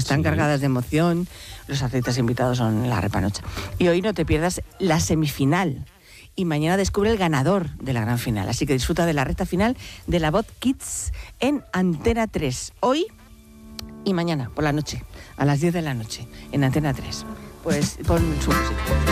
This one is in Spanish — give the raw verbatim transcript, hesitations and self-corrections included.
están Sí. cargadas de emoción. Los artistas invitados son la repanocha. Y hoy no te pierdas la semifinal. Y mañana descubre el ganador de la gran final. Así que disfruta de la recta final de La Voz Kids en Antena tres. Hoy y mañana, por la noche, a las diez de la noche, en Antena tres. Pues pon su música.